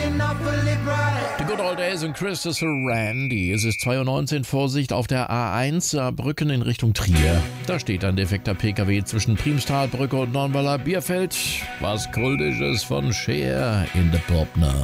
The Good Old Days und Christopher Randy. Es ist 2:19 Uhr, Vorsicht auf der A1 Saarbrücken in Richtung Trier. Da steht ein defekter PKW zwischen Priemstalbrücke und Nonnweiler Bierfeld. Was Kultisches von Cher in the Popner.